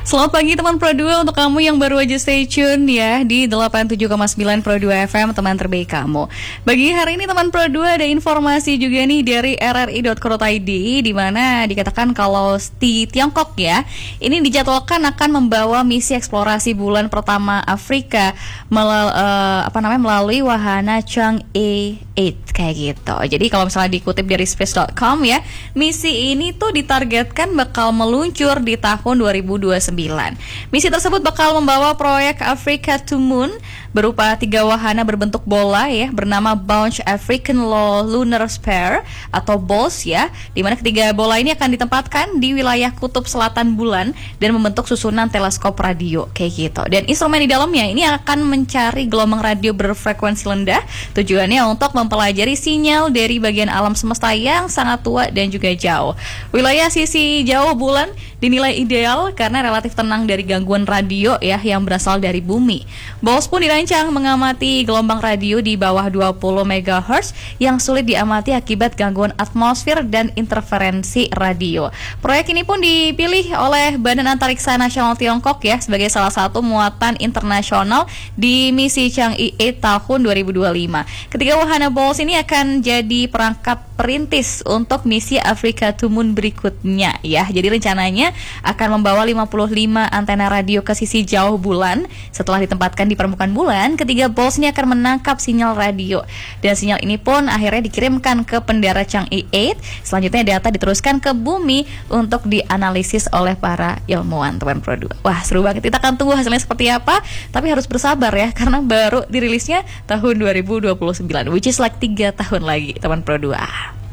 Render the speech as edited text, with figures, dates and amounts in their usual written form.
Selamat pagi teman Pro 2, untuk kamu yang baru aja stay tune ya di 87,9 Pro 2 FM, teman terbaik kamu. Bagi hari ini teman Pro 2 ada informasi juga nih dari rri.co.id, di mana dikatakan kalau di Tiongkok ya, ini dijadwalkan akan membawa misi eksplorasi bulan pertama Afrika melalui wahana Chang'e 8 kayak gitu. Jadi kalau misalnya dikutip dari space.com ya, misi ini tuh ditargetkan bakal meluncur di tahun 2029. Misi tersebut bakal membawa proyek Africa to Moon berupa 3 wahana berbentuk bola ya, bernama Bounce African Low Lunar Sphere atau BOLS ya, di mana ketiga bola ini akan ditempatkan di wilayah kutub selatan bulan dan membentuk susunan teleskop radio kayak gitu. Dan instrumen di dalamnya ini akan mencari gelombang radio berfrekuensi rendah, tujuannya untuk mempelajari sinyal dari bagian alam semesta yang sangat tua dan juga jauh. Wilayah sisi jauh bulan dinilai ideal karena relatif tenang dari gangguan radio ya yang berasal dari bumi. BOLS pun dirancang mengamati gelombang radio di bawah 20 MHz yang sulit diamati akibat gangguan atmosfer dan interferensi radio. Proyek ini pun dipilih oleh Badan Antariksa Nasional Tiongkok ya sebagai salah satu muatan internasional di misi Chang'e 8 tahun 2025. Ketiga wahana BOLS ini akan jadi perangkat perintis untuk misi Africa to Moon berikutnya ya. Jadi rencananya akan membawa 55 antena radio ke sisi jauh bulan. Setelah ditempatkan di permukaan bulan, ketiga BOLS ini akan menangkap sinyal radio. Dan sinyal ini pun akhirnya dikirimkan ke pendara Chang'e 8. Selanjutnya data diteruskan ke bumi untuk dianalisis oleh para ilmuwan, teman Pro 2. Wah, seru banget. Kita akan tunggu hasilnya seperti apa, tapi harus bersabar ya karena baru dirilisnya tahun 2029, which is like 3 tahun lagi, teman Pro 2.